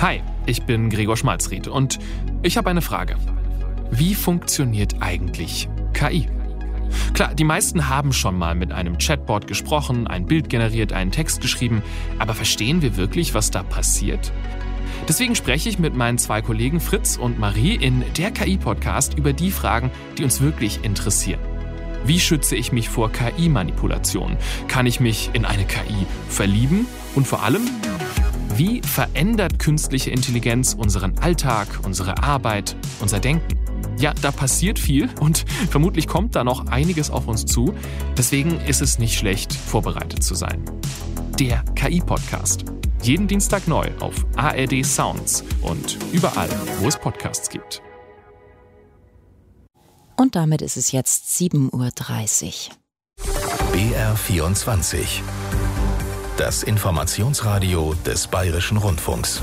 Hi, ich bin Gregor Schmalzried und ich habe eine Frage. Wie funktioniert eigentlich KI? Klar, die meisten haben schon mal mit einem Chatbot gesprochen, ein Bild generiert, einen Text geschrieben, aber verstehen wir wirklich, was da passiert? Deswegen spreche ich mit meinen 2 Kollegen Fritz und Marie in der KI-Podcast über die Fragen, die uns wirklich interessieren. Wie schütze ich mich vor KI-Manipulation? Kann ich mich in eine KI verlieben? Und vor allem, wie verändert künstliche Intelligenz unseren Alltag, unsere Arbeit, unser Denken? Ja, da passiert viel und vermutlich kommt da noch einiges auf uns zu. Deswegen ist es nicht schlecht, vorbereitet zu sein. Der KI-Podcast. Jeden Dienstag neu auf ARD Sounds und überall, wo es Podcasts gibt. Und damit ist es jetzt 7:30 Uhr. BR24. Das Informationsradio des Bayerischen Rundfunks.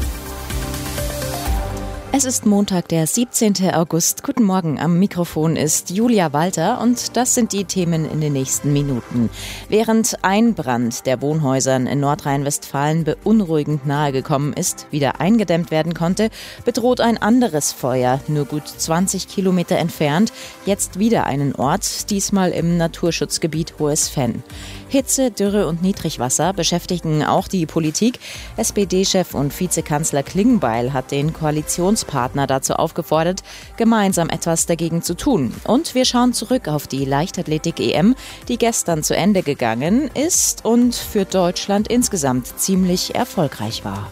Es ist Montag, der 17. August. Guten Morgen, am Mikrofon ist Julia Walter und das sind die Themen in den nächsten Minuten. Während ein Brand der Wohnhäusern in Nordrhein-Westfalen beunruhigend nahegekommen ist, wieder eingedämmt werden konnte, bedroht ein anderes Feuer, nur gut 20 Kilometer entfernt, jetzt wieder einen Ort, diesmal im Naturschutzgebiet Hohes Venn. Hitze, Dürre und Niedrigwasser beschäftigen auch die Politik. SPD-Chef und Vizekanzler Klingbeil hat den Koalitionspartner dazu aufgefordert, gemeinsam etwas dagegen zu tun. Und wir schauen zurück auf die Leichtathletik-EM, die gestern zu Ende gegangen ist und für Deutschland insgesamt ziemlich erfolgreich war.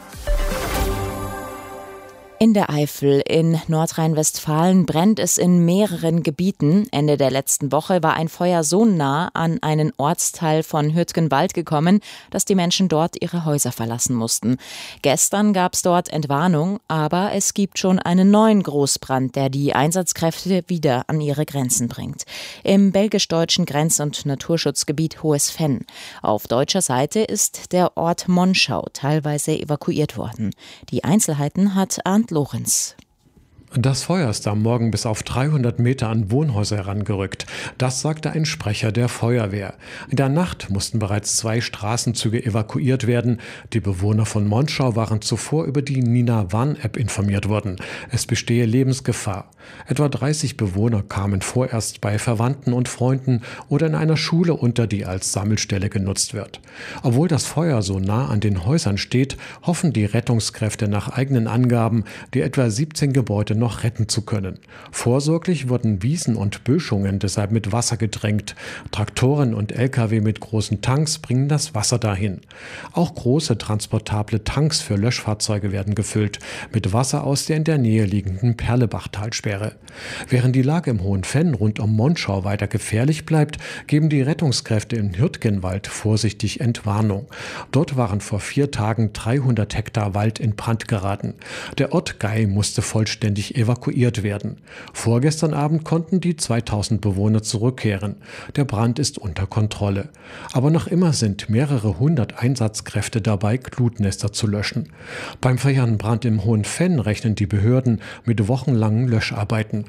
In der Eifel in Nordrhein-Westfalen brennt es in mehreren Gebieten. Ende der letzten Woche war ein Feuer so nah an einen Ortsteil von Hürtgenwald gekommen, dass die Menschen dort ihre Häuser verlassen mussten. Gestern gab es dort Entwarnung, aber es gibt schon einen neuen Großbrand, der die Einsatzkräfte wieder an ihre Grenzen bringt. Im belgisch-deutschen Grenz- und Naturschutzgebiet Hohes Venn. Auf deutscher Seite ist der Ort Monschau teilweise evakuiert worden. Die Einzelheiten hat Arndt Lorenz. Das Feuer ist am Morgen bis auf 300 Meter an Wohnhäuser herangerückt. Das sagte ein Sprecher der Feuerwehr. In der Nacht mussten bereits 2 Straßenzüge evakuiert werden. Die Bewohner von Monschau waren zuvor über die Nina-Warn-App informiert worden. Es bestehe Lebensgefahr. Etwa 30 Bewohner kamen vorerst bei Verwandten und Freunden oder in einer Schule unter, die als Sammelstelle genutzt wird. Obwohl das Feuer so nah an den Häusern steht, hoffen die Rettungskräfte nach eigenen Angaben, die etwa 17 Gebäude noch retten zu können. Vorsorglich wurden Wiesen und Böschungen deshalb mit Wasser gedrängt. Traktoren und Lkw mit großen Tanks bringen das Wasser dahin. Auch große transportable Tanks für Löschfahrzeuge werden gefüllt, mit Wasser aus der in der Nähe liegenden Perlebachtalsperre. Während die Lage im Hohen Venn rund um Monschau weiter gefährlich bleibt, geben die Rettungskräfte in Hürtgenwald vorsichtig Entwarnung. Dort waren vor 4 Tagen 300 Hektar Wald in Brand geraten. Der Ort Gei musste vollständig evakuiert werden. Vorgestern Abend konnten die 2000 Bewohner zurückkehren. Der Brand ist unter Kontrolle. Aber noch immer sind mehrere 100 Einsatzkräfte dabei, Glutnester zu löschen. Beim Feuerbrand im Hohen Venn rechnen die Behörden mit wochenlangen Löscharbeiten.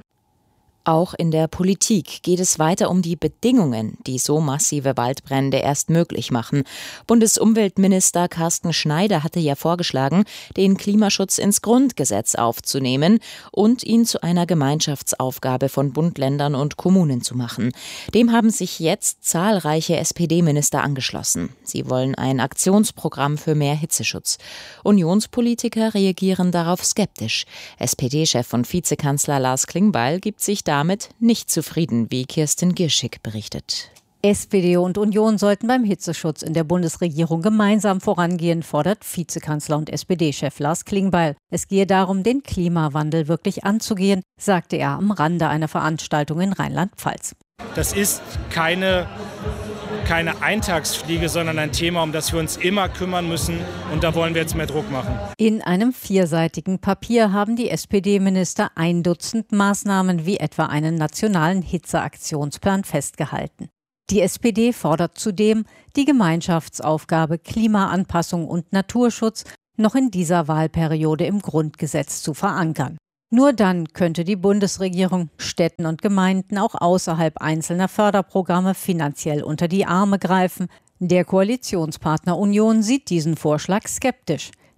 Auch in der Politik geht es weiter um die Bedingungen, die so massive Waldbrände erst möglich machen. Bundesumweltminister Carsten Schneider hatte ja vorgeschlagen, den Klimaschutz ins Grundgesetz aufzunehmen und ihn zu einer Gemeinschaftsaufgabe von Bund, Ländern und Kommunen zu machen. Dem haben sich jetzt zahlreiche SPD-Minister angeschlossen. Sie wollen ein Aktionsprogramm für mehr Hitzeschutz. Unionspolitiker reagieren darauf skeptisch. SPD-Chef und Vizekanzler Lars Klingbeil gibt sich damit nicht zufrieden, wie Kirsten Gierschik berichtet. SPD und Union sollten beim Hitzeschutz in der Bundesregierung gemeinsam vorangehen, fordert Vizekanzler und SPD-Chef Lars Klingbeil. Es gehe darum, den Klimawandel wirklich anzugehen, sagte er am Rande einer Veranstaltung in Rheinland-Pfalz. Das ist keine Eintagsfliege, sondern ein Thema, um das wir uns immer kümmern müssen. Und da wollen wir jetzt mehr Druck machen. In einem 4-seitigen Papier haben die SPD-Minister 1 Dutzend Maßnahmen wie etwa einen nationalen Hitzeaktionsplan festgehalten. Die SPD fordert zudem, die Gemeinschaftsaufgabe Klimaanpassung und Naturschutz noch in dieser Wahlperiode im Grundgesetz zu verankern. Nur dann könnte die Bundesregierung Städten und Gemeinden auch außerhalb einzelner Förderprogramme finanziell unter die Arme greifen. Der Koalitionspartner Union sieht diesen Vorschlag skeptisch.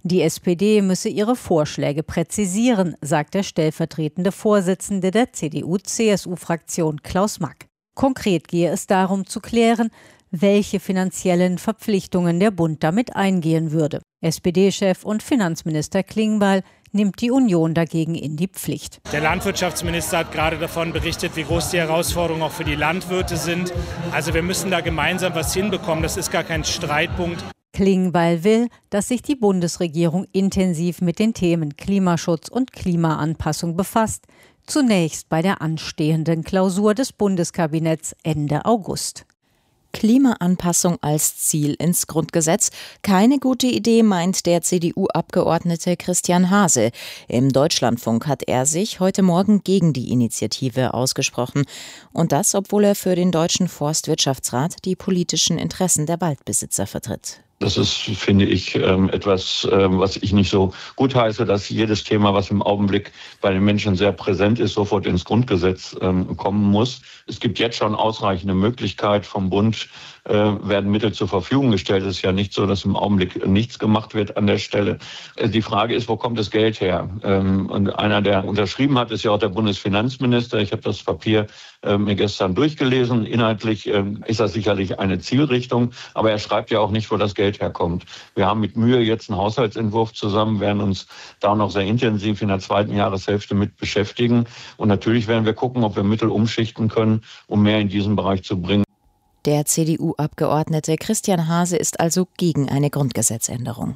Die SPD müsse ihre Vorschläge präzisieren, sagt der stellvertretende Vorsitzende der CDU-CSU-Fraktion Klaus Mack. Konkret gehe es darum zu klären, welche finanziellen Verpflichtungen der Bund damit eingehen würde. SPD-Chef und Finanzminister Klingbeil nimmt die Union dagegen in die Pflicht. Der Landwirtschaftsminister hat gerade davon berichtet, wie groß die Herausforderungen auch für die Landwirte sind. Also wir müssen da gemeinsam was hinbekommen. Das ist gar kein Streitpunkt. Klingbeil will, dass sich die Bundesregierung intensiv mit den Themen Klimaschutz und Klimaanpassung befasst. Zunächst bei der anstehenden Klausur des Bundeskabinetts Ende August. Klimaanpassung als Ziel ins Grundgesetz. Keine gute Idee, meint der CDU-Abgeordnete Christian Hase. Im Deutschlandfunk hat er sich heute Morgen gegen die Initiative ausgesprochen. Und das, obwohl er für den Deutschen Forstwirtschaftsrat die politischen Interessen der Waldbesitzer vertritt. Das ist, finde ich, etwas, was ich nicht so gut heiße, dass jedes Thema, was im Augenblick bei den Menschen sehr präsent ist, sofort ins Grundgesetz kommen muss. Es gibt jetzt schon ausreichende Möglichkeiten vom Bund, werden Mittel zur Verfügung gestellt. Es ist ja nicht so, dass im Augenblick nichts gemacht wird an der Stelle. Die Frage ist, wo kommt das Geld her? Und einer, der unterschrieben hat, ist ja auch der Bundesfinanzminister. Ich habe das Papier mir gestern durchgelesen. Inhaltlich ist das sicherlich eine Zielrichtung, aber er schreibt ja auch nicht, wo das Geld herkommt. Wir haben mit Mühe jetzt einen Haushaltsentwurf zusammen, werden uns da noch sehr intensiv in der zweiten Jahreshälfte mit beschäftigen. Und natürlich werden wir gucken, ob wir Mittel umschichten können, um mehr in diesen Bereich zu bringen. Der CDU-Abgeordnete Christian Hase ist also gegen eine Grundgesetzänderung.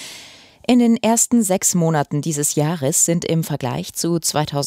In den ersten 6 Monaten dieses Jahres sind im Vergleich zu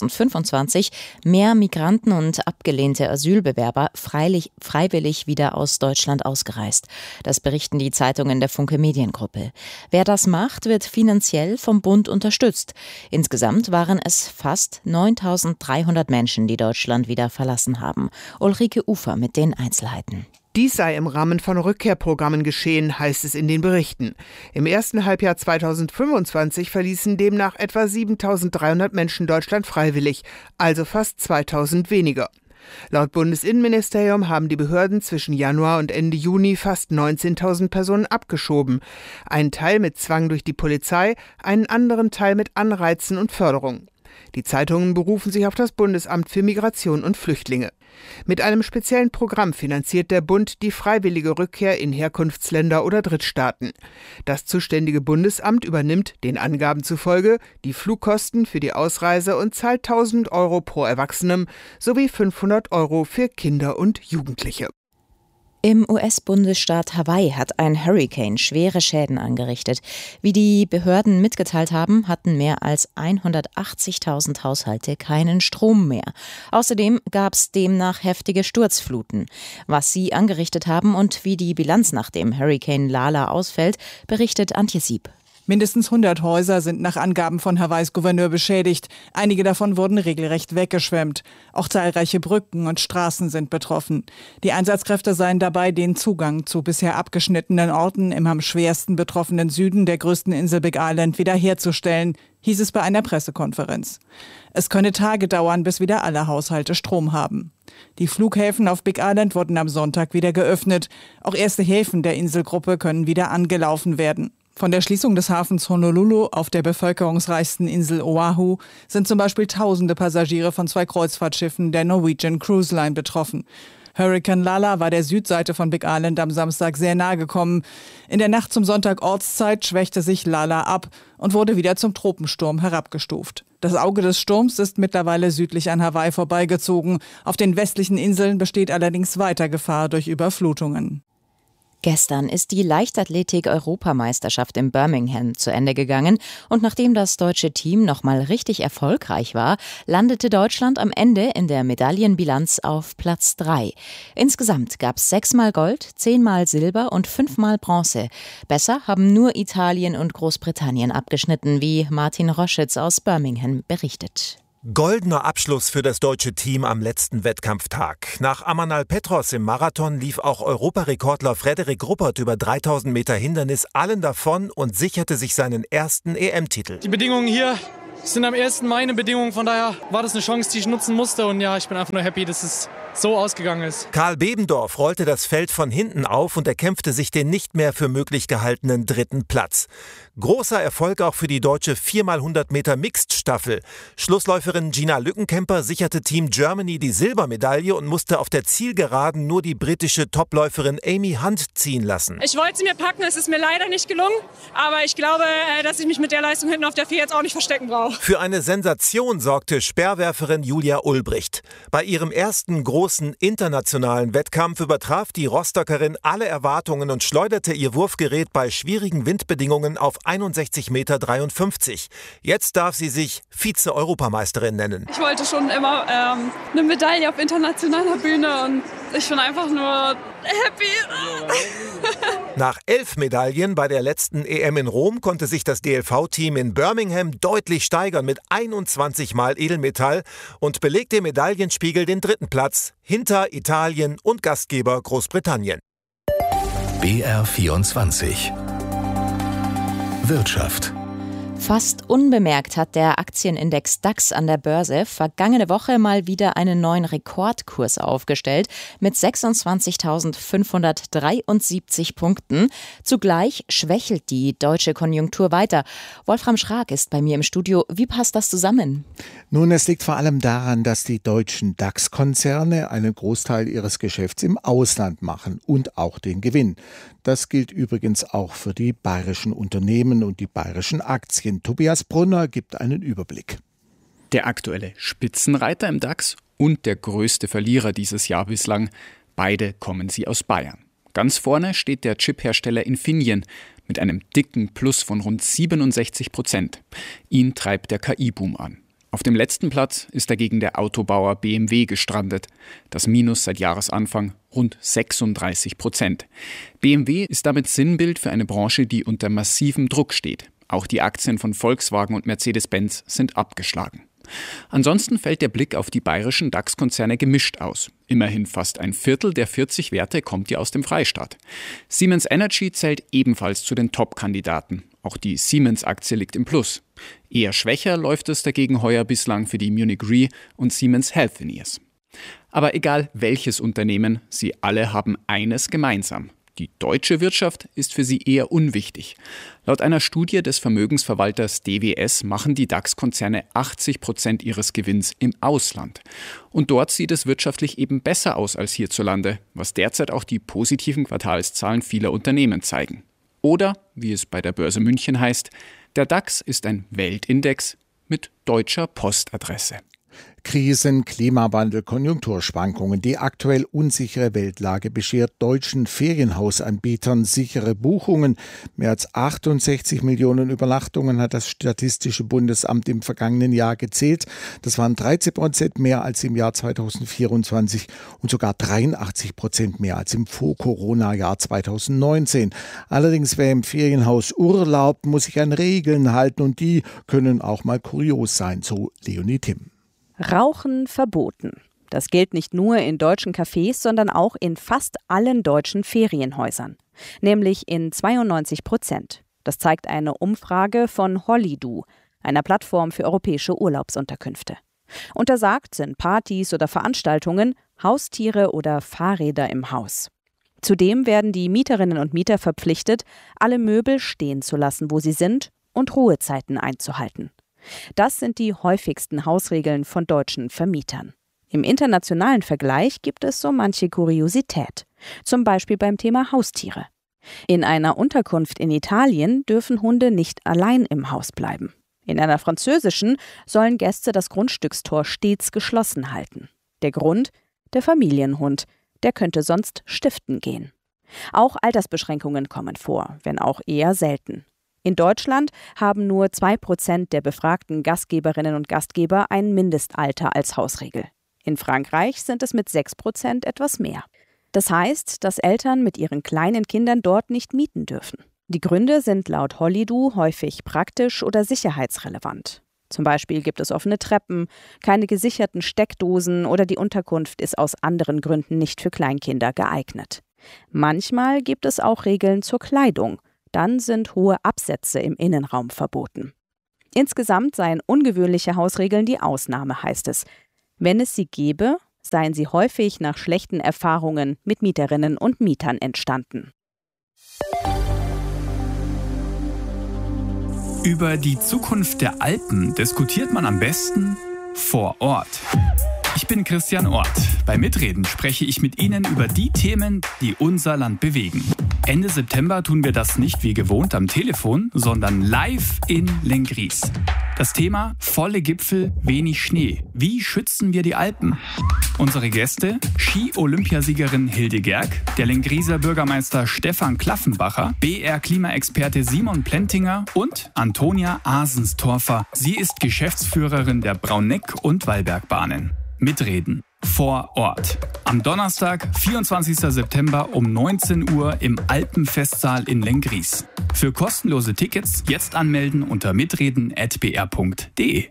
2025 mehr Migranten und abgelehnte Asylbewerber freiwillig wieder aus Deutschland ausgereist. Das berichten die Zeitungen der Funke Mediengruppe. Wer das macht, wird finanziell vom Bund unterstützt. Insgesamt waren es fast 9.300 Menschen, die Deutschland wieder verlassen haben. Ulrike Ufer mit den Einzelheiten. Dies sei im Rahmen von Rückkehrprogrammen geschehen, heißt es in den Berichten. Im ersten Halbjahr 2025 verließen demnach etwa 7.300 Menschen Deutschland freiwillig, also fast 2.000 weniger. Laut Bundesinnenministerium haben die Behörden zwischen Januar und Ende Juni fast 19.000 Personen abgeschoben. Einen Teil mit Zwang durch die Polizei, einen anderen Teil mit Anreizen und Förderung. Die Zeitungen berufen sich auf das Bundesamt für Migration und Flüchtlinge. Mit einem speziellen Programm finanziert der Bund die freiwillige Rückkehr in Herkunftsländer oder Drittstaaten. Das zuständige Bundesamt übernimmt, den Angaben zufolge, die Flugkosten für die Ausreise und zahlt 1.000 € pro Erwachsenem sowie 500 € für Kinder und Jugendliche. Im US-Bundesstaat Hawaii hat ein Hurrikan schwere Schäden angerichtet. Wie die Behörden mitgeteilt haben, hatten mehr als 180.000 Haushalte keinen Strom mehr. Außerdem gab es demnach heftige Sturzfluten. Was sie angerichtet haben und wie die Bilanz nach dem Hurrikan Lala ausfällt, berichtet Antje Sieb. Mindestens 100 Häuser sind nach Angaben von Hawaiis Gouverneur beschädigt. Einige davon wurden regelrecht weggeschwemmt. Auch zahlreiche Brücken und Straßen sind betroffen. Die Einsatzkräfte seien dabei, den Zugang zu bisher abgeschnittenen Orten im am schwersten betroffenen Süden der größten Insel Big Island wiederherzustellen, hieß es bei einer Pressekonferenz. Es könne Tage dauern, bis wieder alle Haushalte Strom haben. Die Flughäfen auf Big Island wurden am Sonntag wieder geöffnet. Auch erste Häfen der Inselgruppe können wieder angelaufen werden. Von der Schließung des Hafens Honolulu auf der bevölkerungsreichsten Insel Oahu sind zum Beispiel tausende Passagiere von 2 Kreuzfahrtschiffen der Norwegian Cruise Line betroffen. Hurrikan Lala war der Südseite von Big Island am Samstag sehr nahe gekommen. In der Nacht zum Sonntag Ortszeit schwächte sich Lala ab und wurde wieder zum Tropensturm herabgestuft. Das Auge des Sturms ist mittlerweile südlich an Hawaii vorbeigezogen. Auf den westlichen Inseln besteht allerdings weiter Gefahr durch Überflutungen. Gestern ist die Leichtathletik-Europameisterschaft in Birmingham zu Ende gegangen und nachdem das deutsche Team nochmal richtig erfolgreich war, landete Deutschland am Ende in der Medaillenbilanz auf Platz 3. Insgesamt gab es 6-mal Gold, 10-mal Silber und 5-mal Bronze. Besser haben nur Italien und Großbritannien abgeschnitten, wie Martin Roschitz aus Birmingham berichtet. Goldener Abschluss für das deutsche Team am letzten Wettkampftag. Nach Amanal Petros im Marathon lief auch Europarekordler Frederik Ruppert über 3000 Meter Hindernis allen davon und sicherte sich seinen ersten EM-Titel. Die Bedingungen hier sind am ersten meine Bedingungen, von daher war das eine Chance, die ich nutzen musste und ja, ich bin einfach nur happy, dass es so ausgegangen ist. Karl Bebendorf rollte das Feld von hinten auf und erkämpfte sich den nicht mehr für möglich gehaltenen 3. Platz. Großer Erfolg auch für die deutsche 4x100 Meter Mixed-Staffel. Schlussläuferin Gina Lückenkämper sicherte Team Germany die Silbermedaille und musste auf der Zielgeraden nur die britische Topläuferin Amy Hunt ziehen lassen. Ich wollte sie mir packen, es ist mir leider nicht gelungen. Aber ich glaube, dass ich mich mit der Leistung hinten auf der 4 jetzt auch nicht verstecken brauche. Für eine Sensation sorgte Speerwerferin Julia Ulbricht. Bei ihrem ersten großen internationalen Wettkampf übertraf die Rostockerin alle Erwartungen und schleuderte ihr Wurfgerät bei schwierigen Windbedingungen auf 61,53 Meter. Jetzt darf sie sich Vize-Europameisterin nennen. Ich wollte schon immer eine Medaille auf internationaler Bühne und ich bin einfach nur happy. Nach 11 Medaillen bei der letzten EM in Rom konnte sich das DLV-Team in Birmingham deutlich steigern mit 21 Mal Edelmetall und belegt im Medaillenspiegel den 3. Platz hinter Italien und Gastgeber Großbritannien. BR24 Wirtschaft. Fast unbemerkt hat der Aktienindex DAX an der Börse vergangene Woche mal wieder einen neuen Rekordkurs aufgestellt mit 26.573 Punkten. Zugleich schwächelt die deutsche Konjunktur weiter. Wolfram Schrag ist bei mir im Studio. Wie passt das zusammen? Nun, es liegt vor allem daran, dass die deutschen DAX-Konzerne einen Großteil ihres Geschäfts im Ausland machen und auch den Gewinn. Das gilt übrigens auch für die bayerischen Unternehmen und die bayerischen Aktien. Tobias Brunner gibt einen Überblick. Der aktuelle Spitzenreiter im DAX und der größte Verlierer dieses Jahr bislang, beide kommen sie aus Bayern. Ganz vorne steht der Chiphersteller Infineon mit einem dicken Plus von rund 67%. Ihn treibt der KI-Boom an. Auf dem letzten Platz ist dagegen der Autobauer BMW gestrandet. Das Minus seit Jahresanfang rund 36%. BMW ist damit Sinnbild für eine Branche, die unter massivem Druck steht. Auch die Aktien von Volkswagen und Mercedes-Benz sind abgeschlagen. Ansonsten fällt der Blick auf die bayerischen DAX-Konzerne gemischt aus. Immerhin fast ein Viertel der 40 Werte kommt ja aus dem Freistaat. Siemens Energy zählt ebenfalls zu den Top-Kandidaten. Auch die Siemens-Aktie liegt im Plus. Eher schwächer läuft es dagegen heuer bislang für die Munich Re und Siemens Healthineers. Aber egal welches Unternehmen, sie alle haben eines gemeinsam. Die deutsche Wirtschaft ist für sie eher unwichtig. Laut einer Studie des Vermögensverwalters DWS machen die DAX-Konzerne 80% ihres Gewinns im Ausland. Und dort sieht es wirtschaftlich eben besser aus als hierzulande, was derzeit auch die positiven Quartalszahlen vieler Unternehmen zeigen. Oder, wie es bei der Börse München heißt, der DAX ist ein Weltindex mit deutscher Postadresse. Krisen, Klimawandel, Konjunkturschwankungen. Die aktuell unsichere Weltlage beschert deutschen Ferienhausanbietern sichere Buchungen. Mehr als 68 Millionen Übernachtungen hat das Statistische Bundesamt im vergangenen Jahr gezählt. Das waren 13% mehr als im Jahr 2024 und sogar 83% mehr als im Vor-Corona-Jahr 2019. Allerdings, wer im Ferienhaus urlaubt, muss sich an Regeln halten und die können auch mal kurios sein, so Leonie Timm. Rauchen verboten. Das gilt nicht nur in deutschen Cafés, sondern auch in fast allen deutschen Ferienhäusern. Nämlich in 92%. Das zeigt eine Umfrage von Holidu, einer Plattform für europäische Urlaubsunterkünfte. Untersagt sind Partys oder Veranstaltungen, Haustiere oder Fahrräder im Haus. Zudem werden die Mieterinnen und Mieter verpflichtet, alle Möbel stehen zu lassen, wo sie sind, und Ruhezeiten einzuhalten. Das sind die häufigsten Hausregeln von deutschen Vermietern. Im internationalen Vergleich gibt es so manche Kuriosität, zum Beispiel beim Thema Haustiere. In einer Unterkunft in Italien dürfen Hunde nicht allein im Haus bleiben. In einer französischen sollen Gäste das Grundstückstor stets geschlossen halten. Der Grund? Der Familienhund, der könnte sonst stiften gehen. Auch Altersbeschränkungen kommen vor, wenn auch eher selten. In Deutschland haben nur 2% der befragten Gastgeberinnen und Gastgeber ein Mindestalter als Hausregel. In Frankreich sind es mit 6% etwas mehr. Das heißt, dass Eltern mit ihren kleinen Kindern dort nicht mieten dürfen. Die Gründe sind laut Holidu häufig praktisch oder sicherheitsrelevant. Zum Beispiel gibt es offene Treppen, keine gesicherten Steckdosen oder die Unterkunft ist aus anderen Gründen nicht für Kleinkinder geeignet. Manchmal gibt es auch Regeln zur Kleidung. Dann sind hohe Absätze im Innenraum verboten. Insgesamt seien ungewöhnliche Hausregeln die Ausnahme, heißt es. Wenn es sie gäbe, seien sie häufig nach schlechten Erfahrungen mit Mieterinnen und Mietern entstanden. Über die Zukunft der Alpen diskutiert man am besten vor Ort. Ich bin Christian Ort. Bei Mitreden spreche ich mit Ihnen über die Themen, die unser Land bewegen. Ende September tun wir das nicht wie gewohnt am Telefon, sondern live in Lenggries. Das Thema: volle Gipfel, wenig Schnee. Wie schützen wir die Alpen? Unsere Gäste: Ski-Olympiasiegerin Hilde Gerg, der Lengrieser Bürgermeister Stefan Klaffenbacher, BR-Klimaexperte Simon Plentinger und Antonia Asenstorfer. Sie ist Geschäftsführerin der Brauneck- und Wallbergbahnen. Mitreden vor Ort. Am Donnerstag, 24. September um 19 Uhr im Alpenfestsaal in Lenggries. Für kostenlose Tickets jetzt anmelden unter mitreden@br.de.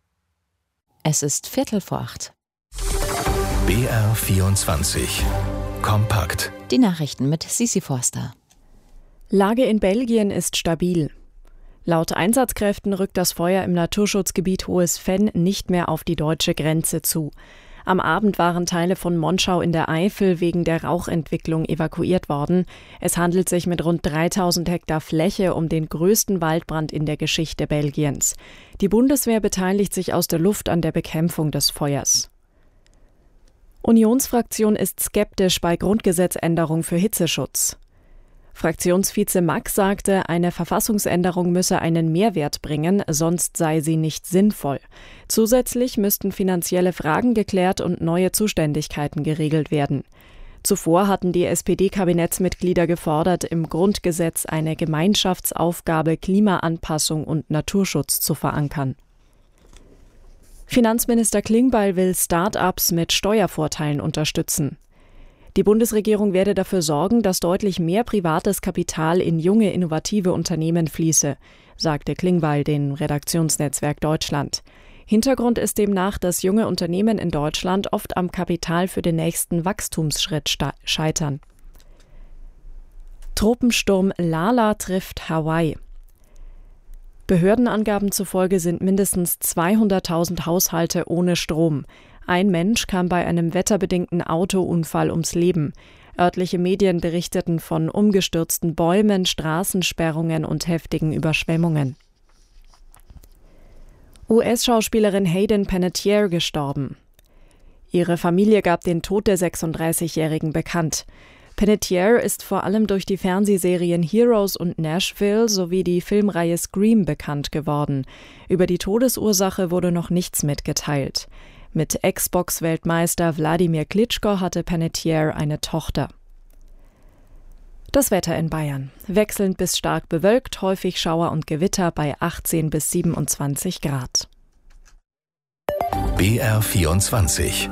Es ist 7:15. BR 24. Kompakt. Die Nachrichten mit Sisi Forster. Lage in Belgien ist stabil. Laut Einsatzkräften rückt das Feuer im Naturschutzgebiet Hohes Venn nicht mehr auf die deutsche Grenze zu. Am Abend waren Teile von Monschau in der Eifel wegen der Rauchentwicklung evakuiert worden. Es handelt sich mit rund 3000 Hektar Fläche um den größten Waldbrand in der Geschichte Belgiens. Die Bundeswehr beteiligt sich aus der Luft an der Bekämpfung des Feuers. Unionsfraktion ist skeptisch bei Grundgesetzänderung für Hitzeschutz. Fraktionsvize Max sagte, eine Verfassungsänderung müsse einen Mehrwert bringen, sonst sei sie nicht sinnvoll. Zusätzlich müssten finanzielle Fragen geklärt und neue Zuständigkeiten geregelt werden. Zuvor hatten die SPD-Kabinettsmitglieder gefordert, im Grundgesetz eine Gemeinschaftsaufgabe Klimaanpassung und Naturschutz zu verankern. Finanzminister Klingbeil will Start-ups mit Steuervorteilen unterstützen. Die Bundesregierung werde dafür sorgen, dass deutlich mehr privates Kapital in junge, innovative Unternehmen fließe, sagte Klingbeil dem Redaktionsnetzwerk Deutschland. Hintergrund ist demnach, dass junge Unternehmen in Deutschland oft am Kapital für den nächsten Wachstumsschritt scheitern. Tropensturm Lala trifft Hawaii. Behördenangaben zufolge sind mindestens 200.000 Haushalte ohne Strom. Ein Mensch kam bei einem wetterbedingten Autounfall ums Leben. Örtliche Medien berichteten von umgestürzten Bäumen, Straßensperrungen und heftigen Überschwemmungen. US-Schauspielerin Hayden Panettiere gestorben. Ihre Familie gab den Tod der 36-Jährigen bekannt. Panettiere ist vor allem durch die Fernsehserien Heroes und Nashville sowie die Filmreihe Scream bekannt geworden. Über die Todesursache wurde noch nichts mitgeteilt. Mit Ex-Box-Weltmeister Wladimir Klitschko hatte Panettiere eine Tochter. Das Wetter in Bayern. Wechselnd bis stark bewölkt, häufig Schauer und Gewitter bei 18 bis 27 Grad. BR 24.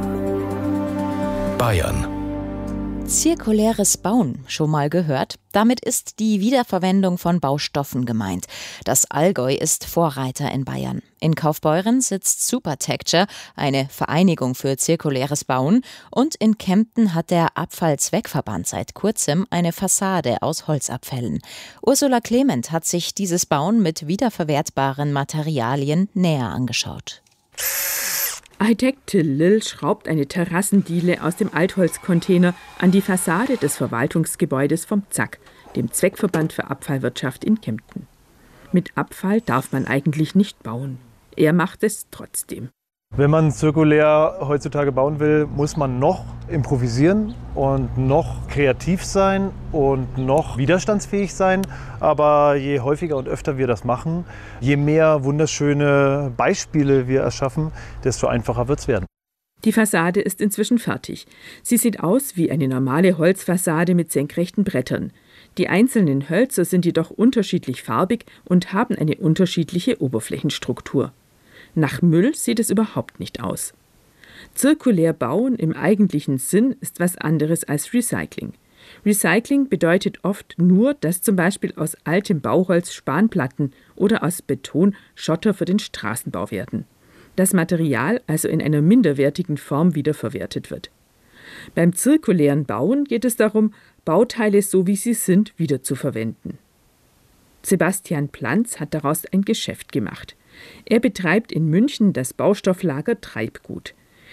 Bayern. Zirkuläres Bauen, schon mal gehört? Damit ist die Wiederverwendung von Baustoffen gemeint. Das Allgäu ist Vorreiter in Bayern. In Kaufbeuren sitzt Supertecture, eine Vereinigung für zirkuläres Bauen. Und in Kempten hat der Abfallzweckverband seit kurzem eine Fassade aus Holzabfällen. Ursula Clement hat sich dieses Bauen mit wiederverwertbaren Materialien näher angeschaut. Architekt Till Lill schraubt eine Terrassendiele aus dem Altholzcontainer an die Fassade des Verwaltungsgebäudes vom ZAK, dem Zweckverband für Abfallwirtschaft in Kempten. Mit Abfall darf man eigentlich nicht bauen. Er macht es trotzdem. Wenn man zirkulär heutzutage bauen will, muss man noch improvisieren und noch kreativ sein und noch widerstandsfähig sein. Aber je häufiger und öfter wir das machen, je mehr wunderschöne Beispiele wir erschaffen, desto einfacher wird es werden. Die Fassade ist inzwischen fertig. Sie sieht aus wie eine normale Holzfassade mit senkrechten Brettern. Die einzelnen Hölzer sind jedoch unterschiedlich farbig und haben eine unterschiedliche Oberflächenstruktur. Nach Müll sieht es überhaupt nicht aus. Zirkulär bauen im eigentlichen Sinn ist was anderes als Recycling. Recycling bedeutet oft nur, dass zum Beispiel aus altem Bauholz Spanplatten oder aus Beton Schotter für den Straßenbau werden. Das Material also in einer minderwertigen Form wiederverwertet wird. Beim zirkulären Bauen geht es darum, Bauteile so wie sie sind wiederzuverwenden. Sebastian Planz hat daraus ein Geschäft gemacht. Er betreibt in München das Baustofflager Treibgut.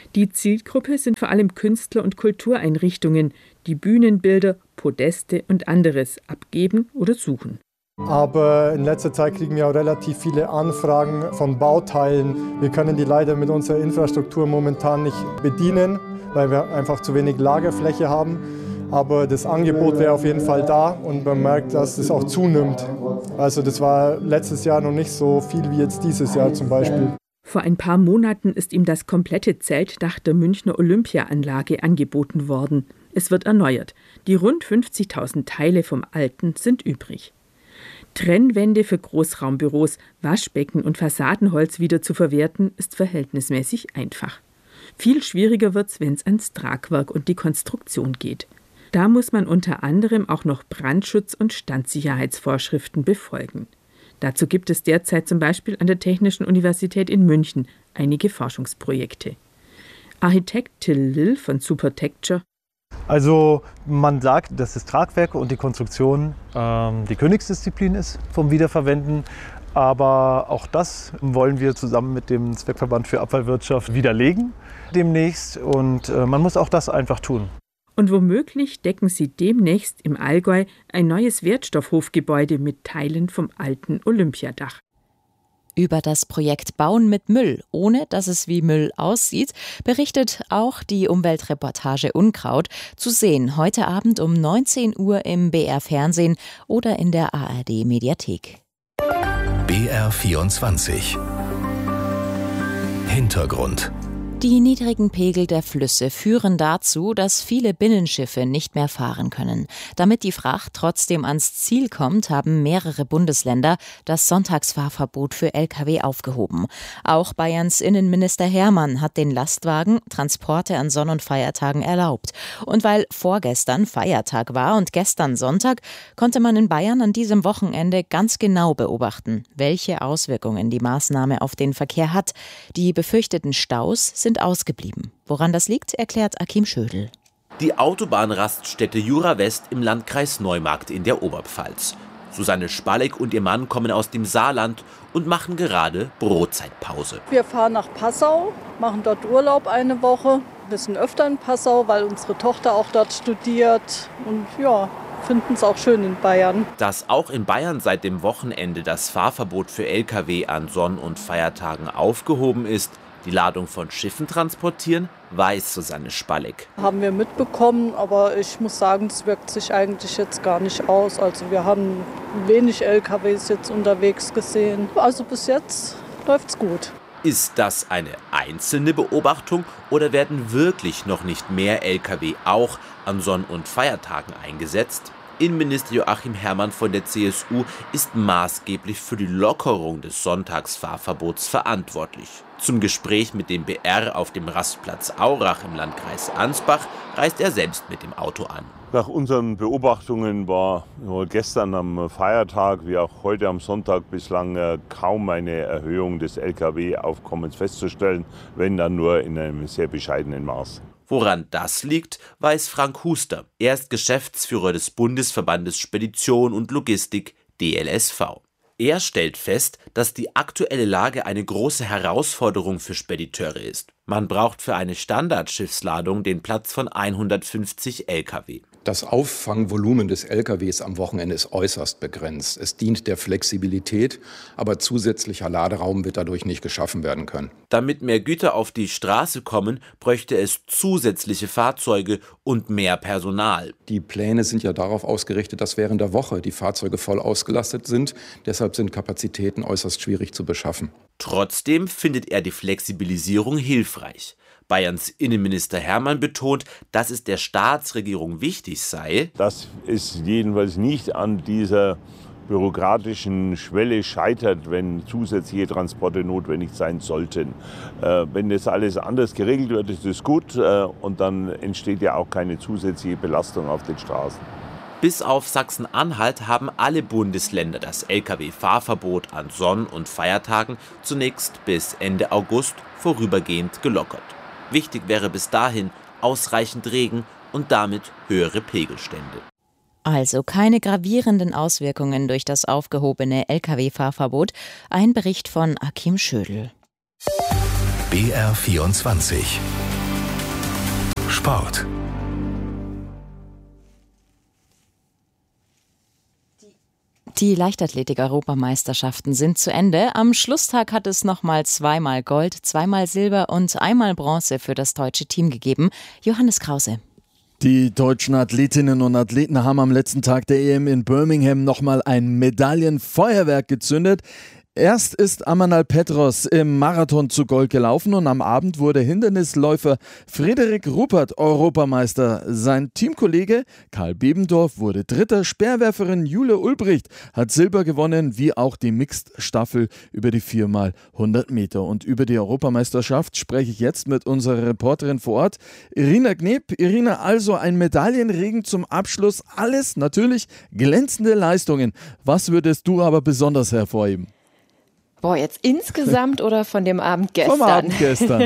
Die Zielgruppe sind vor allem Künstler und Kultureinrichtungen, die Bühnenbilder, Podeste und anderes abgeben oder suchen. Aber in letzter Zeit kriegen wir auch relativ viele Anfragen von Bauteilen. Wir können die leider mit unserer Infrastruktur momentan nicht bedienen, weil wir einfach zu wenig Lagerfläche haben. Aber das Angebot wäre auf jeden Fall da und man merkt, dass es auch zunimmt. Also das war letztes Jahr noch nicht so viel wie jetzt dieses Jahr zum Beispiel. Vor ein paar Monaten ist ihm das komplette Zeltdach der Münchner Olympiaanlage angeboten worden. Es wird erneuert. Die rund 50.000 Teile vom alten sind übrig. Trennwände für Großraumbüros, Waschbecken und Fassadenholz wieder zu verwerten, ist verhältnismäßig einfach. Viel schwieriger wird's, wenn es ans Tragwerk und die Konstruktion geht. Da muss man unter anderem auch noch Brandschutz- und Standsicherheitsvorschriften befolgen. Dazu gibt es derzeit zum Beispiel an der Technischen Universität in München einige Forschungsprojekte. Architekt Till Lill von Supertecture: Also man sagt, dass das Tragwerk und die Konstruktion die Königsdisziplin ist vom Wiederverwenden. Aber auch das wollen wir zusammen mit dem Zweckverband für Abfallwirtschaft widerlegen demnächst. Und man muss auch das einfach tun. Und womöglich decken sie demnächst im Allgäu ein neues Wertstoffhofgebäude mit Teilen vom alten Olympiadach. Über das Projekt Bauen mit Müll, ohne dass es wie Müll aussieht, berichtet auch die Umweltreportage Unkraut, zu sehen heute Abend um 19 Uhr im BR Fernsehen oder in der ARD Mediathek. BR 24 Hintergrund. Die niedrigen Pegel der Flüsse führen dazu, dass viele Binnenschiffe nicht mehr fahren können. Damit die Fracht trotzdem ans Ziel kommt, haben mehrere Bundesländer das Sonntagsfahrverbot für Lkw aufgehoben. Auch Bayerns Innenminister Hermann hat den Lastwagen Transporte an Sonn- und Feiertagen erlaubt. Und weil vorgestern Feiertag war und gestern Sonntag, konnte man in Bayern an diesem Wochenende ganz genau beobachten, welche Auswirkungen die Maßnahme auf den Verkehr hat. Die befürchteten Staus sind ausgeblieben. Woran das liegt, erklärt Achim Schödel. Die Autobahnraststätte Jura West im Landkreis Neumarkt in der Oberpfalz. Susanne Spalek und ihr Mann kommen aus dem Saarland und machen gerade Brotzeitpause. Wir fahren nach Passau, machen dort Urlaub eine Woche. Wir sind öfter in Passau, weil unsere Tochter auch dort studiert. Und ja, finden es auch schön in Bayern. Dass auch in Bayern seit dem Wochenende das Fahrverbot für Lkw an Sonn- und Feiertagen aufgehoben ist, die Ladung von Schiffen transportieren, weiß Susanne Spalek. Haben wir mitbekommen, aber ich muss sagen, es wirkt sich eigentlich jetzt gar nicht aus. Also wir haben wenig LKWs jetzt unterwegs gesehen. Also bis jetzt läuft's gut. Ist das eine einzelne Beobachtung oder werden wirklich noch nicht mehr Lkw auch an Sonn- und Feiertagen eingesetzt? Innenminister Joachim Herrmann von der CSU ist maßgeblich für die Lockerung des Sonntagsfahrverbots verantwortlich. Zum Gespräch mit dem BR auf dem Rastplatz Aurach im Landkreis Ansbach reist er selbst mit dem Auto an. Nach unseren Beobachtungen war gestern am Feiertag wie auch heute am Sonntag bislang kaum eine Erhöhung des Lkw-Aufkommens festzustellen, wenn dann nur in einem sehr bescheidenen Maß. Woran das liegt, weiß Frank Huster. Er ist Geschäftsführer des Bundesverbandes Spedition und Logistik DLSV. Er stellt fest, dass die aktuelle Lage eine große Herausforderung für Spediteure ist. Man braucht für eine Standardschiffsladung den Platz von 150 Lkw. Das Auffangvolumen des LKWs am Wochenende ist äußerst begrenzt. Es dient der Flexibilität, aber zusätzlicher Laderaum wird dadurch nicht geschaffen werden können. Damit mehr Güter auf die Straße kommen, bräuchte es zusätzliche Fahrzeuge und mehr Personal. Die Pläne sind ja darauf ausgerichtet, dass während der Woche die Fahrzeuge voll ausgelastet sind. Deshalb sind Kapazitäten äußerst schwierig zu beschaffen. Trotzdem findet er die Flexibilisierung hilfreich. Bayerns Innenminister Herrmann betont, dass es der Staatsregierung wichtig sei, dass es jedenfalls nicht an dieser bürokratischen Schwelle scheitert, wenn zusätzliche Transporte notwendig sein sollten. Wenn das alles anders geregelt wird, ist es gut und dann entsteht ja auch keine zusätzliche Belastung auf den Straßen. Bis auf Sachsen-Anhalt haben alle Bundesländer das Lkw-Fahrverbot an Sonn- und Feiertagen zunächst bis Ende August vorübergehend gelockert. Wichtig wäre bis dahin ausreichend Regen und damit höhere Pegelstände. Also keine gravierenden Auswirkungen durch das aufgehobene Lkw-Fahrverbot. Ein Bericht von Achim Schödel. BR 24 Sport. Die Leichtathletik-Europameisterschaften sind zu Ende. Am Schlusstag hat es nochmal 2-mal Gold, 2-mal Silber und 1-mal Bronze für das deutsche Team gegeben. Johannes Krause. Die deutschen Athletinnen und Athleten haben am letzten Tag der EM in Birmingham nochmal ein Medaillenfeuerwerk gezündet. Erst ist Amanal Petros im Marathon zu Gold gelaufen und am Abend wurde Hindernisläufer Frederik Ruppert Europameister. Sein Teamkollege Karl Bebendorf wurde Dritter. Speerwerferin Jule Ulbricht hat Silber gewonnen, wie auch die Mixed-Staffel über die 4x100 Meter. Und über die Europameisterschaft spreche ich jetzt mit unserer Reporterin vor Ort, Irina Knep. Irina, also ein Medaillenregen zum Abschluss. Alles natürlich glänzende Leistungen. Was würdest du aber besonders hervorheben? Boah, jetzt insgesamt oder von dem Abend gestern? Vom Abend gestern.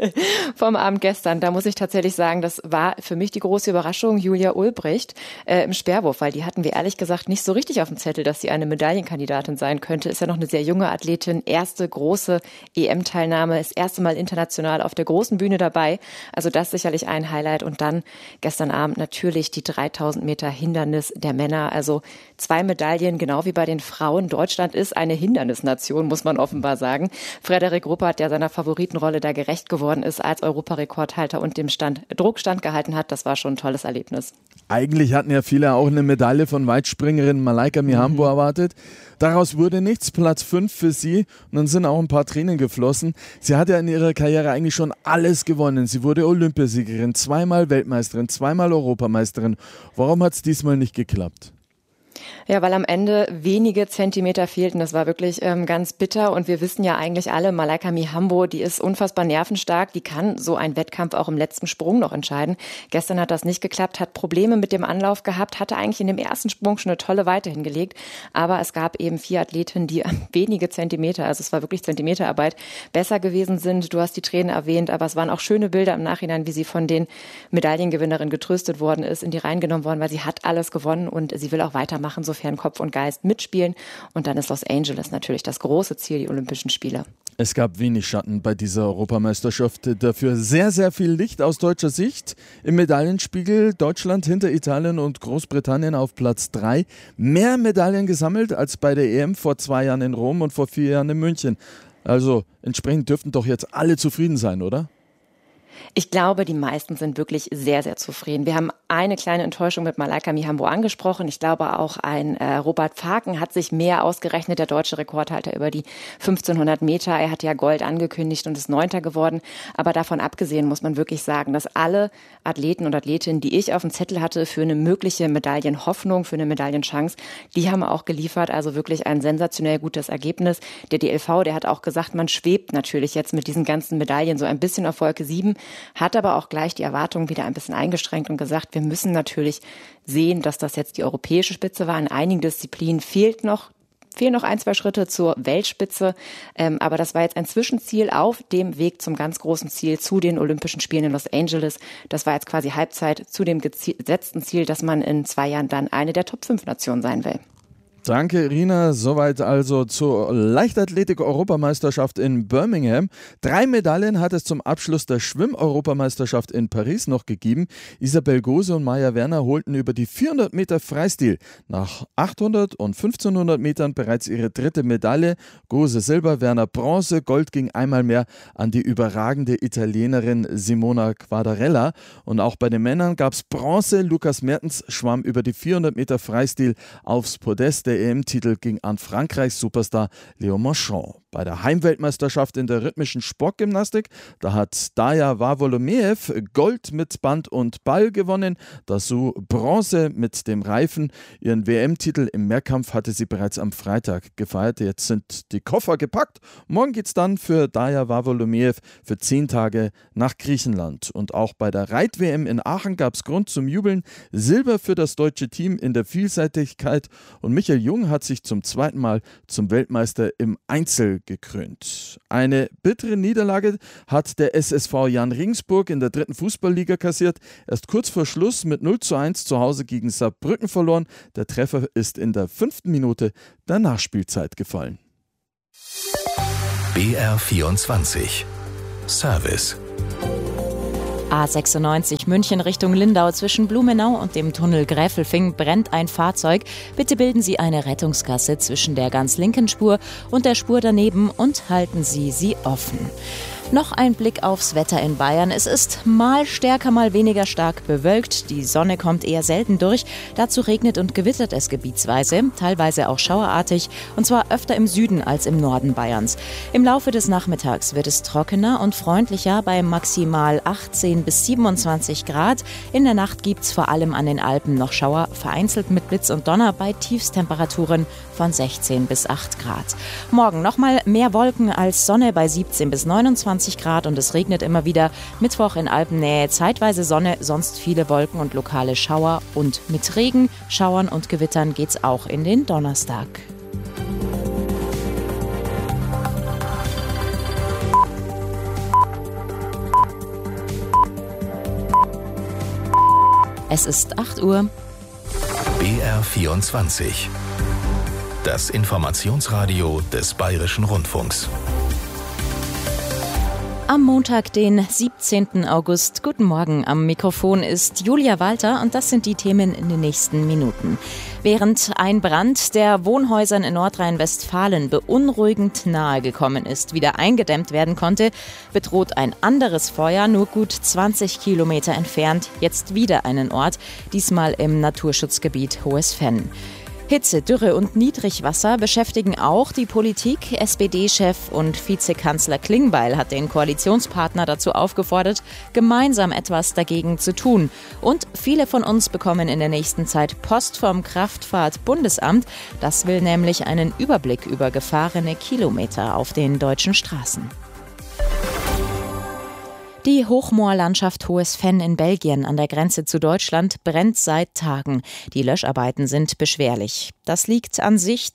Vom Abend gestern. Da muss ich tatsächlich sagen, das war für mich die große Überraschung, Julia Ulbricht im Speerwurf, weil die hatten wir ehrlich gesagt nicht so richtig auf dem Zettel, dass sie eine Medaillenkandidatin sein könnte. Ist ja noch eine sehr junge Athletin, erste große EM-Teilnahme, das erste Mal international auf der großen Bühne dabei. Also das sicherlich ein Highlight. Und dann gestern Abend natürlich die 3000 Meter Hindernis der Männer. Also 2 Medaillen, genau wie bei den Frauen. Deutschland ist eine Hindernisnation, muss man offenbar sagen. Frederik Ruppert, der seiner Favoritenrolle da gerecht geworden ist als Europarekordhalter und dem Druck standgehalten hat, das war schon ein tolles Erlebnis. Eigentlich hatten ja viele auch eine Medaille von Weitspringerin Malaika Mihambo erwartet. Daraus wurde nichts, Platz 5 für sie und dann sind auch ein paar Tränen geflossen. Sie hat ja in ihrer Karriere eigentlich schon alles gewonnen. Sie wurde Olympiasiegerin, 2-mal Weltmeisterin, 2-mal Europameisterin. Warum hat es diesmal nicht geklappt? Ja, weil am Ende wenige Zentimeter fehlten. Das war wirklich ganz bitter. Und wir wissen ja eigentlich alle, Malaika Mihambo, die ist unfassbar nervenstark. Die kann so einen Wettkampf auch im letzten Sprung noch entscheiden. Gestern hat das nicht geklappt, hat Probleme mit dem Anlauf gehabt, hatte eigentlich in dem ersten Sprung schon eine tolle Weite hingelegt. Aber es gab eben 4 Athletinnen, die wenige Zentimeter, also es war wirklich Zentimeterarbeit, besser gewesen sind. Du hast die Tränen erwähnt, aber es waren auch schöne Bilder im Nachhinein, wie sie von den Medaillengewinnerinnen getröstet worden ist, in die Reihen genommen worden, weil sie hat alles gewonnen und sie will auch weitermachen, sofern Kopf und Geist mitspielen. Und dann ist Los Angeles natürlich das große Ziel, die Olympischen Spiele. Es gab wenig Schatten bei dieser Europameisterschaft, dafür sehr, sehr viel Licht aus deutscher Sicht. Im Medaillenspiegel Deutschland hinter Italien und Großbritannien auf Platz 3. Mehr Medaillen gesammelt als bei der EM vor 2 Jahren in Rom und vor 4 Jahren in München. Also entsprechend dürften doch jetzt alle zufrieden sein, oder? Ich glaube, die meisten sind wirklich sehr, sehr zufrieden. Wir haben eine kleine Enttäuschung mit Malaika Mihambo angesprochen. Ich glaube auch ein Robert Faken hat sich mehr ausgerechnet, der deutsche Rekordhalter über die 1500 Meter. Er hat ja Gold angekündigt und ist 9. geworden. Aber davon abgesehen muss man wirklich sagen, dass alle Athleten und Athletinnen, die ich auf dem Zettel hatte für eine mögliche Medaillenhoffnung, für eine Medaillenchance, die haben auch geliefert. Also wirklich ein sensationell gutes Ergebnis. Der DLV, der hat auch gesagt, man schwebt natürlich jetzt mit diesen ganzen Medaillen so ein bisschen auf Wolke 7. Hat aber auch gleich die Erwartungen wieder ein bisschen eingeschränkt und gesagt, wir müssen natürlich sehen, dass das jetzt die europäische Spitze war. In einigen Disziplinen fehlen noch 1-2 Schritte zur Weltspitze. Aber das war jetzt ein Zwischenziel auf dem Weg zum ganz großen Ziel, zu den Olympischen Spielen in Los Angeles. Das war jetzt quasi Halbzeit zu dem gesetzten Ziel, dass man in 2 Jahren dann eine der Top-5-Nationen sein will. Danke, Irina. Soweit also zur Leichtathletik-Europameisterschaft in Birmingham. 3 Medaillen hat es zum Abschluss der Schwimm-Europameisterschaft in Paris noch gegeben. Isabel Gose und Maja Werner holten über die 400 Meter Freistil nach 800 und 1500 Metern bereits ihre 3. Medaille. Gose Silber, Werner Bronze. Gold ging einmal mehr an die überragende Italienerin Simona Quadarella. Und auch bei den Männern gab es Bronze. Lukas Mertens schwamm über die 400 Meter Freistil aufs Podest. Der EM-Titel ging an Frankreichs Superstar Léon Marchand. Bei der Heimweltmeisterschaft in der rhythmischen Sportgymnastik, da hat Daja Wawolomeev Gold mit Band und Ball gewonnen, dazu Bronze mit dem Reifen. Ihren WM-Titel im Mehrkampf hatte sie bereits am Freitag gefeiert. Jetzt sind die Koffer gepackt. Morgen geht's dann für Daja Wawolomeev für 10 Tage nach Griechenland. Und auch bei der Reit-WM in Aachen gab es Grund zum Jubeln. Silber für das deutsche Team in der Vielseitigkeit. Und Michael Jung hat sich zum 2. Mal zum Weltmeister im Einzel gekrönt. Eine bittere Niederlage hat der SSV Jan Regensburg in der 3. Fußballliga kassiert. Erst kurz vor Schluss mit 0:1 zu Hause gegen Saarbrücken verloren. Der Treffer ist in der 5. Minute der Nachspielzeit gefallen. BR24 Service. A96 München Richtung Lindau zwischen Blumenau und dem Tunnel Gräfelfing brennt ein Fahrzeug. Bitte bilden Sie eine Rettungsgasse zwischen der ganz linken Spur und der Spur daneben und halten Sie sie offen. Noch ein Blick aufs Wetter in Bayern. Es ist mal stärker, mal weniger stark bewölkt. Die Sonne kommt eher selten durch. Dazu regnet und gewittert es gebietsweise, teilweise auch schauerartig, und zwar öfter im Süden als im Norden Bayerns. Im Laufe des Nachmittags wird es trockener und freundlicher bei maximal 18 bis 27 Grad. In der Nacht gibt es vor allem an den Alpen noch Schauer, vereinzelt mit Blitz und Donner bei Tiefstemperaturen von 16 bis 8 Grad. Morgen nochmal mehr Wolken als Sonne bei 17 bis 29 Grad und es regnet immer wieder. Mittwoch in Alpennähe zeitweise Sonne, sonst viele Wolken und lokale Schauer. Und mit Regen, Schauern und Gewittern geht's auch in den Donnerstag. Es ist 8 Uhr. BR24. Das Informationsradio des Bayerischen Rundfunks. Am Montag, den 17. August. Guten Morgen. Am Mikrofon ist Julia Walter und das sind die Themen in den nächsten Minuten. Während ein Brand, der Wohnhäusern in Nordrhein-Westfalen beunruhigend nahe gekommen ist, wieder eingedämmt werden konnte, bedroht ein anderes Feuer nur gut 20 Kilometer entfernt jetzt wieder einen Ort, diesmal im Naturschutzgebiet Hohes Venn. Hitze, Dürre und Niedrigwasser beschäftigen auch die Politik. SPD-Chef und Vizekanzler Klingbeil hat den Koalitionspartner dazu aufgefordert, gemeinsam etwas dagegen zu tun. Und viele von uns bekommen in der nächsten Zeit Post vom Kraftfahrt-Bundesamt. Das will nämlich einen Überblick über gefahrene Kilometer auf den deutschen Straßen. Die Hochmoorlandschaft Hohes Venn in Belgien an der Grenze zu Deutschland brennt seit Tagen. Die Löscharbeiten sind beschwerlich. Das liegt an sich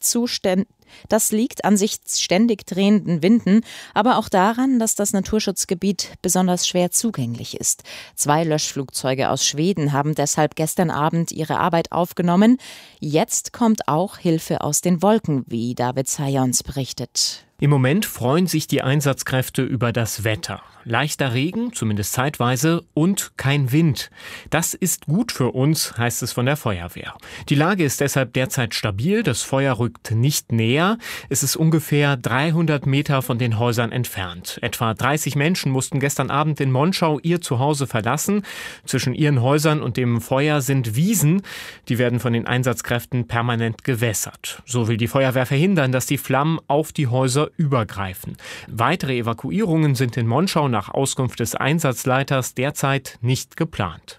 ständig drehenden Winden, aber auch daran, dass das Naturschutzgebiet besonders schwer zugänglich ist. 2 Löschflugzeuge aus Schweden haben deshalb gestern Abend ihre Arbeit aufgenommen. Jetzt kommt auch Hilfe aus den Wolken, wie David Sayons berichtet. Im Moment freuen sich die Einsatzkräfte über das Wetter. Leichter Regen, zumindest zeitweise, und kein Wind. Das ist gut für uns, heißt es von der Feuerwehr. Die Lage ist deshalb derzeit stabil, das Feuer rückt nicht näher. Es ist ungefähr 300 Meter von den Häusern entfernt. Etwa 30 Menschen mussten gestern Abend in Monschau ihr Zuhause verlassen. Zwischen ihren Häusern und dem Feuer sind Wiesen. Die werden von den Einsatzkräften permanent gewässert. So will die Feuerwehr verhindern, dass die Flammen auf die Häuser übergreifen. Weitere Evakuierungen sind in Monschau nach Auskunft des Einsatzleiters derzeit nicht geplant.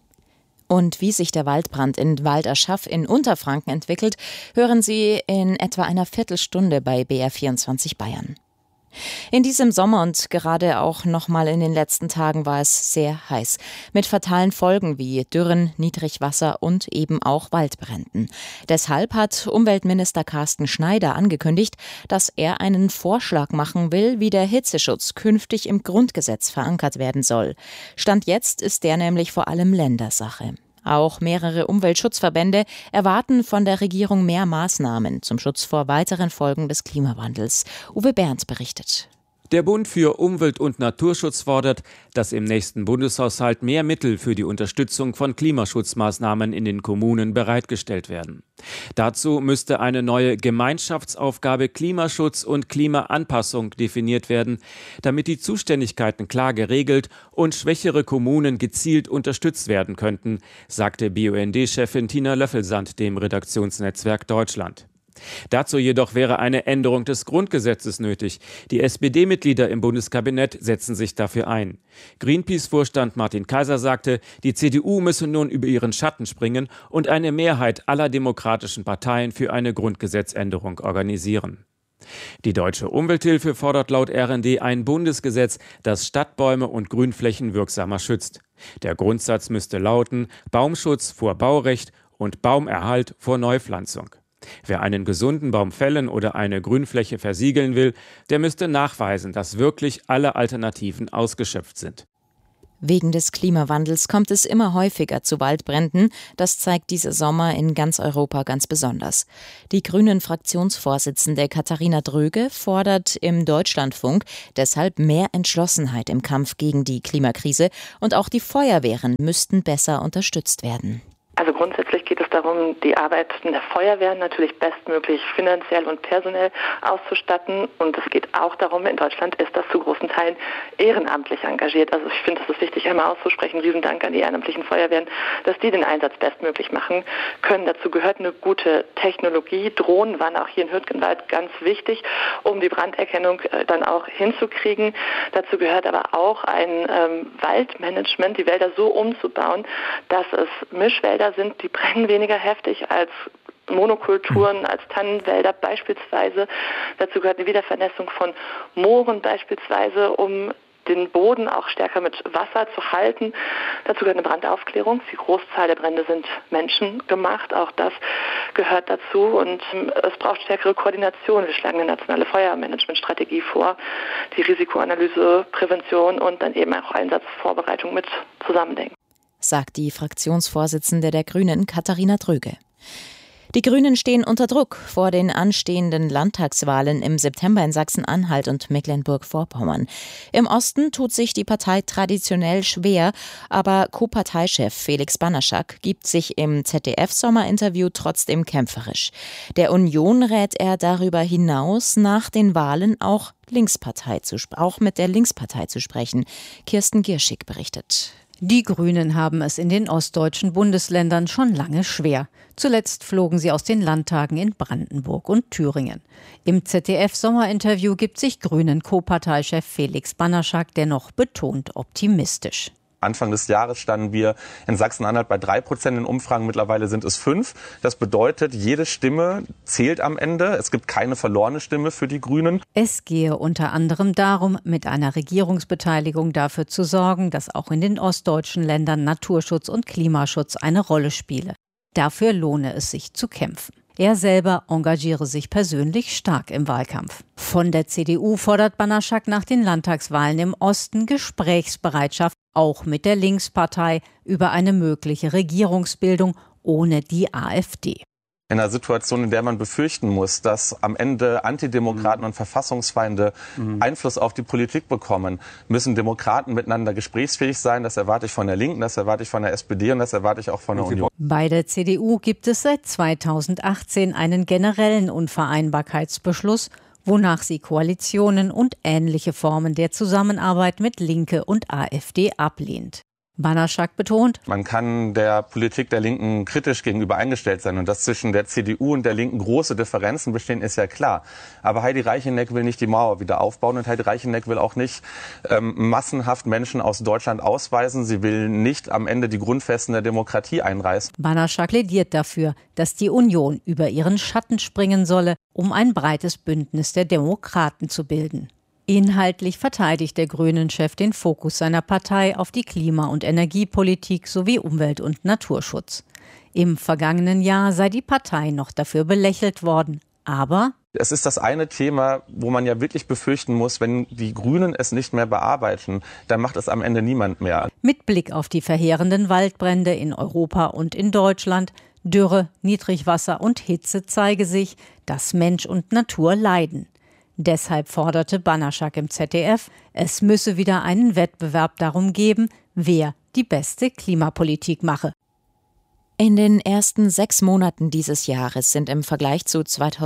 Und wie sich der Waldbrand in Walderschaff in Unterfranken entwickelt, hören Sie in etwa einer Viertelstunde bei BR24 Bayern. In diesem Sommer und gerade auch nochmal in den letzten Tagen war es sehr heiß, mit fatalen Folgen wie Dürren, Niedrigwasser und eben auch Waldbränden. Deshalb hat Umweltminister Carsten Schneider angekündigt, dass er einen Vorschlag machen will, wie der Hitzeschutz künftig im Grundgesetz verankert werden soll. Stand jetzt ist der nämlich vor allem Ländersache. Auch mehrere Umweltschutzverbände erwarten von der Regierung mehr Maßnahmen zum Schutz vor weiteren Folgen des Klimawandels. Uwe Bernd berichtet. Der Bund für Umwelt- und Naturschutz fordert, dass im nächsten Bundeshaushalt mehr Mittel für die Unterstützung von Klimaschutzmaßnahmen in den Kommunen bereitgestellt werden. Dazu müsste eine neue Gemeinschaftsaufgabe Klimaschutz und Klimaanpassung definiert werden, damit die Zuständigkeiten klar geregelt und schwächere Kommunen gezielt unterstützt werden könnten, sagte BUND-Chefin Tina Löffelsand dem Redaktionsnetzwerk Deutschland. Dazu jedoch wäre eine Änderung des Grundgesetzes nötig. Die SPD-Mitglieder im Bundeskabinett setzen sich dafür ein. Greenpeace-Vorstand Martin Kaiser sagte, die CDU müsse nun über ihren Schatten springen und eine Mehrheit aller demokratischen Parteien für eine Grundgesetzänderung organisieren. Die Deutsche Umwelthilfe fordert laut RND ein Bundesgesetz, das Stadtbäume und Grünflächen wirksamer schützt. Der Grundsatz müsste lauten: Baumschutz vor Baurecht und Baumerhalt vor Neupflanzung. Wer einen gesunden Baum fällen oder eine Grünfläche versiegeln will, der müsste nachweisen, dass wirklich alle Alternativen ausgeschöpft sind. Wegen des Klimawandels kommt es immer häufiger zu Waldbränden. Das zeigt dieser Sommer in ganz Europa ganz besonders. Die Grünen-Fraktionsvorsitzende Katharina Dröge fordert im Deutschlandfunk deshalb mehr Entschlossenheit im Kampf gegen die Klimakrise und auch die Feuerwehren müssten besser unterstützt werden. Also grundsätzlich geht es darum, die Arbeit der Feuerwehren natürlich bestmöglich finanziell und personell auszustatten. Und es geht auch darum, in Deutschland ist das zu großen Teilen ehrenamtlich engagiert. Also ich finde, es ist wichtig, einmal auszusprechen, Riesendank an die ehrenamtlichen Feuerwehren, dass die den Einsatz bestmöglich machen können. Dazu gehört eine gute Technologie. Drohnen waren auch hier in Hürtgenwald ganz wichtig, um die Branderkennung dann auch hinzukriegen. Dazu gehört aber auch ein Waldmanagement, die Wälder so umzubauen, dass es Mischwälder sind, die brennen weniger heftig als Monokulturen, als Tannenwälder beispielsweise. Dazu gehört eine Wiedervernässung von Mooren beispielsweise, um den Boden auch stärker mit Wasser zu halten. Dazu gehört eine Brandaufklärung. Die Großzahl der Brände sind menschengemacht. Auch das gehört dazu. Und es braucht stärkere Koordination. Wir schlagen eine nationale Feuermanagementstrategie vor, die Risikoanalyse, Prävention und dann eben auch Einsatzvorbereitung mit zusammendenken, sagt die Fraktionsvorsitzende der Grünen, Katharina Dröge. Die Grünen stehen unter Druck vor den anstehenden Landtagswahlen im September in Sachsen-Anhalt und Mecklenburg-Vorpommern. Im Osten tut sich die Partei traditionell schwer, aber Co-Parteichef Felix Banaschak gibt sich im ZDF-Sommerinterview trotzdem kämpferisch. Der Union rät er darüber hinaus, nach den Wahlen auch mit der Linkspartei zu sprechen. Kirsten Gierschig berichtet. Die Grünen haben es in den ostdeutschen Bundesländern schon lange schwer. Zuletzt flogen sie aus den Landtagen in Brandenburg und Thüringen. Im ZDF-Sommerinterview gibt sich Grünen-Co-Parteichef Felix Banaschak dennoch betont optimistisch. Anfang des Jahres standen wir in Sachsen-Anhalt bei 3% in Umfragen, mittlerweile sind es 5%. Das bedeutet, jede Stimme zählt am Ende. Es gibt keine verlorene Stimme für die Grünen. Es gehe unter anderem darum, mit einer Regierungsbeteiligung dafür zu sorgen, dass auch in den ostdeutschen Ländern Naturschutz und Klimaschutz eine Rolle spiele. Dafür lohne es sich zu kämpfen. Er selber engagiere sich persönlich stark im Wahlkampf. Von der CDU fordert Banaschak nach den Landtagswahlen im Osten Gesprächsbereitschaft, auch mit der Linkspartei, über eine mögliche Regierungsbildung ohne die AfD. In einer Situation, in der man befürchten muss, dass am Ende Antidemokraten und Verfassungsfeinde Einfluss auf die Politik bekommen, müssen Demokraten miteinander gesprächsfähig sein. Das erwarte ich von der Linken, das erwarte ich von der SPD und das erwarte ich auch von der Union. Bei der CDU gibt es seit 2018 einen generellen Unvereinbarkeitsbeschluss, wonach sie Koalitionen und ähnliche Formen der Zusammenarbeit mit Linke und AfD ablehnt. Banaschak betont, man kann der Politik der Linken kritisch gegenüber eingestellt sein und dass zwischen der CDU und der Linken große Differenzen bestehen, ist ja klar. Aber Heidi Reicheneck will nicht die Mauer wieder aufbauen und Heidi Reicheneck will auch nicht massenhaft Menschen aus Deutschland ausweisen. Sie will nicht am Ende die Grundfesten der Demokratie einreißen. Banaschak plädiert dafür, dass die Union über ihren Schatten springen solle, um ein breites Bündnis der Demokraten zu bilden. Inhaltlich verteidigt der Grünen-Chef den Fokus seiner Partei auf die Klima- und Energiepolitik sowie Umwelt- und Naturschutz. Im vergangenen Jahr sei die Partei noch dafür belächelt worden, aber es ist das eine Thema, wo man ja wirklich befürchten muss, wenn die Grünen es nicht mehr bearbeiten, dann macht es am Ende niemand mehr. Mit Blick auf die verheerenden Waldbrände in Europa und in Deutschland, Dürre, Niedrigwasser und Hitze zeige sich, dass Mensch und Natur leiden. Deshalb forderte Banaschak im ZDF, es müsse wieder einen Wettbewerb darum geben, wer die beste Klimapolitik mache. In den ersten 6 Monaten dieses Jahres sind im Vergleich zu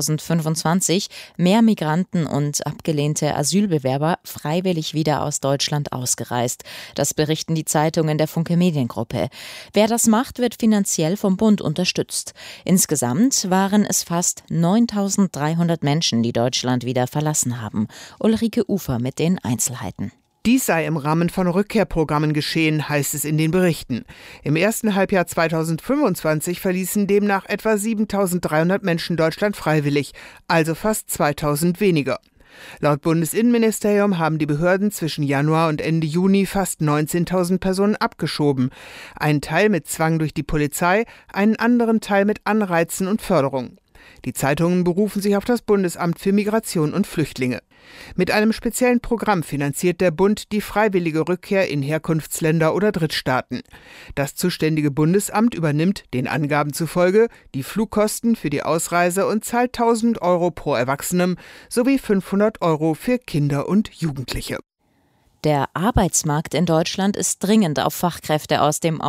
2025 mehr Migranten und abgelehnte Asylbewerber freiwillig wieder aus Deutschland ausgereist. Das berichten die Zeitungen der Funke Mediengruppe. Wer das macht, wird finanziell vom Bund unterstützt. Insgesamt waren es fast 9.300 Menschen, die Deutschland wieder verlassen haben. Ulrike Ufer mit den Einzelheiten. Dies sei im Rahmen von Rückkehrprogrammen geschehen, heißt es in den Berichten. Im ersten Halbjahr 2025 verließen demnach etwa 7.300 Menschen Deutschland freiwillig, also fast 2.000 weniger. Laut Bundesinnenministerium haben die Behörden zwischen Januar und Ende Juni fast 19.000 Personen abgeschoben. Einen Teil mit Zwang durch die Polizei, einen anderen Teil mit Anreizen und Förderung. Die Zeitungen berufen sich auf das Bundesamt für Migration und Flüchtlinge. Mit einem speziellen Programm finanziert der Bund die freiwillige Rückkehr in Herkunftsländer oder Drittstaaten. Das zuständige Bundesamt übernimmt, den Angaben zufolge, die Flugkosten für die Ausreise und zahlt 1.000 € pro Erwachsenem sowie 500 € für Kinder und Jugendliche. Der Arbeitsmarkt in Deutschland ist dringend auf Fachkräfte aus dem